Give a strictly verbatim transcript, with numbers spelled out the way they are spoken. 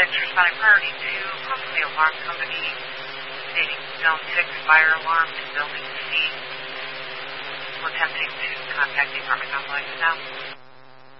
extrasonic priority two from the alarm company stating zone six fire alarm in building C. We're attempting to contact the Department of Life now.